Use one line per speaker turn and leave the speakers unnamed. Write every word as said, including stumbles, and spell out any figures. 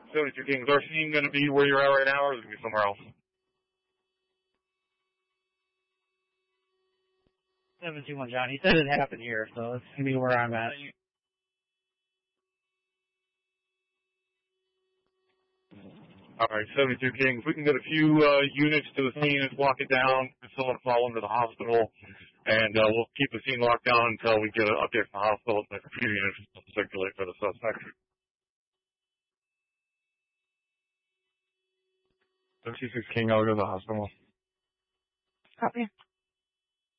seventy-two King, is our scene going to be where you're at right now, or is it going to be somewhere else?
seven two one, John. He said it happened here, so it's going to be where I'm at.
All right, seventy-two King. If we can get a few uh, units to the scene and lock it down, and someone fall into the hospital, and uh, we'll keep the scene locked down until we get an update from the hospital and a few units to circulate for the suspect. seventy-six King, I'll go to the hospital.
Copy.